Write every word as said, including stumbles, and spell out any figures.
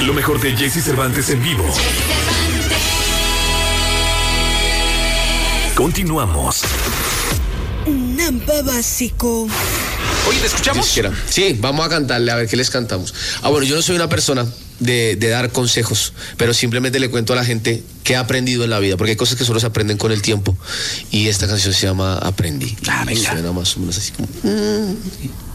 Lo mejor de Jesse Cervantes en vivo. Continuamos. Nampa básico. Oye, ¿te escuchamos? Sí, vamos a cantarle, a ver qué les cantamos. Ah, bueno, yo no soy una persona de, de dar consejos, pero simplemente le cuento a la gente qué he aprendido en la vida, porque hay cosas que solo se aprenden con el tiempo. Y esta canción se llama Aprendí. Ah, venga. Suena más o menos así como...